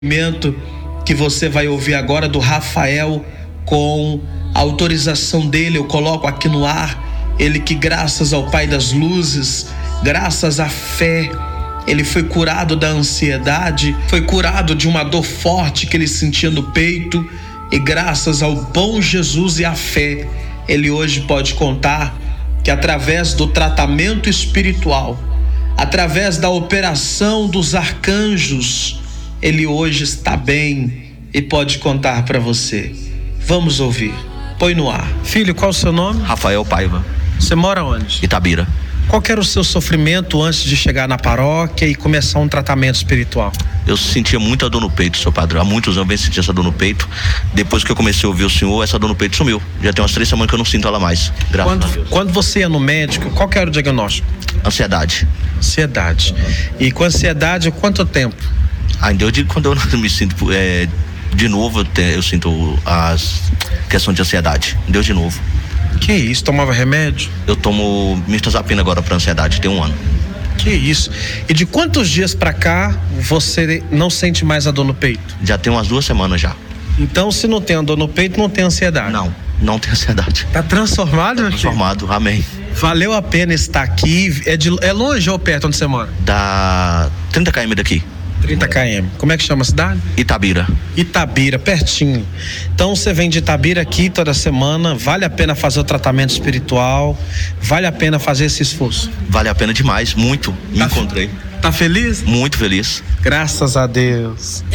Que você vai ouvir agora do Rafael, com a autorização dele, eu coloco aqui no ar. Ele que, graças ao Pai das Luzes, graças à fé, ele foi curado da ansiedade, foi curado de uma dor forte que ele sentia no peito, e graças ao bom Jesus e à fé, ele hoje pode contar que, através do tratamento espiritual, através da operação dos arcanjos, ele hoje está bem e pode contar para você. Vamos ouvir. Põe no ar. Filho, qual é o seu nome? Rafael Paiva. Você mora onde? Itabira. Qual que era o seu sofrimento antes de chegar na paróquia e começar um tratamento espiritual? Eu sentia muita dor no peito, seu padre. Há muitos anos eu venho sentir essa dor no peito. Depois que eu comecei a ouvir o senhor, essa dor no peito sumiu. Já tem umas 3 semanas que eu não sinto ela mais. Graças a Deus. Quando você ia no médico, qual que era o diagnóstico? Ansiedade. Ansiedade. E com ansiedade, quanto tempo? Ainda eu digo, quando eu me sinto de novo, eu sinto as questões de ansiedade. Deu de novo. Que isso? Tomava remédio? Eu tomo mirtazapina agora para ansiedade, tem 1 ano. Que isso? E de quantos dias pra cá você não sente mais a dor no peito? Já tem umas 2 semanas já. Então, se não tem a dor no peito, não tem ansiedade? Não tem ansiedade. Tá transformado, meu filho? Transformado, amém. Valeu a pena estar aqui. É longe ou perto onde você mora? Dá 30 km daqui. 30 km. Como é que chama a cidade? Itabira. Itabira, pertinho. Então você vem de Itabira aqui toda semana. Vale a pena fazer o tratamento espiritual? Vale a pena fazer esse esforço? Vale a pena demais, muito. Me encontrei. Tá feliz? Muito feliz. Graças a Deus.